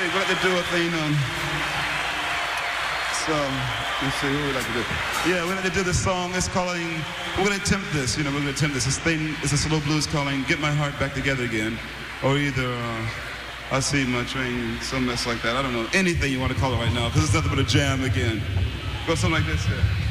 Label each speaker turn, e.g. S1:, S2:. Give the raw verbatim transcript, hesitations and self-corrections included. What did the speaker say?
S1: we'd like to do a thing, um, so, let's see, what we'd like to do. Yeah, we'd like to do this song, it's calling, we're gonna attempt this, you know, we're gonna attempt this. This thing is a slow blues calling Get My Heart Back Together Again, or either, uh, I See My Train, some mess like that, I don't know, anything you want to call it right now, because it's nothing but a jam again. Go something like this here.